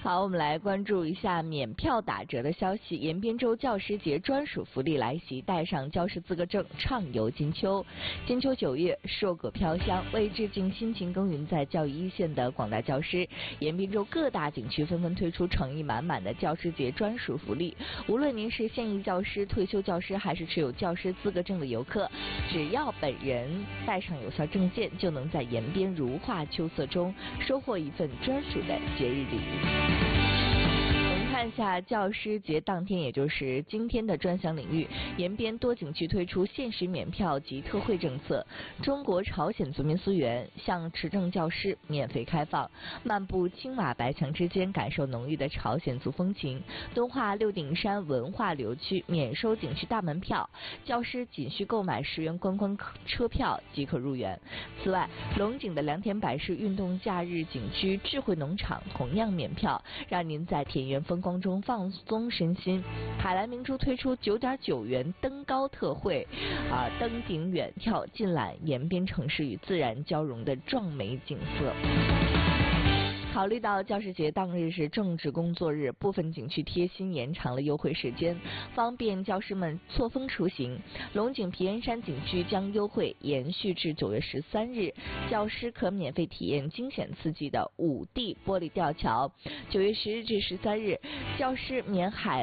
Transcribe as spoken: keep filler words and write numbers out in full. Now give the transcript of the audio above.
好，我们来关注一下免票打折的消息。延边州教师节专属福利来袭，带上教师资格证畅游金秋。金秋九月，硕果飘香。为致敬辛勤耕耘在教育一线的广大教师，延边州各大景区纷纷推出诚意满满的教师节专属福利。无论您是现役教师、退休教师，还是持有教师资格证的游客，只要本人带上有效证件，就能在延边如画秋色中收获一份专属的节日礼物。看一下教师节当天，也就是今天的专享领域，延边多景区推出限时免票及特惠政策。中国朝鲜族民宿园向持证教师免费开放，漫步青瓦白墙之间，感受浓郁的朝鲜族风情。敦化六顶山文化旅游区免收景区大门票，教师仅需购买十元观光车票即可入园。此外，龙井的良田百世运动假日景区智慧农场同样免票，让您在田园风光中放松身心。海蓝明珠推出九点九元登高特惠，啊，登顶远眺，尽览延边城市与自然交融的壮美景色。考虑到教师节当日是正值工作日，部分景区贴心延长了优惠时间，方便教师们错峰出行。龙井皮恩山景区将优惠延续至九月十三日，教师可免费体验惊险刺激的五 D 玻璃吊桥。九月十日至十三日，教师免海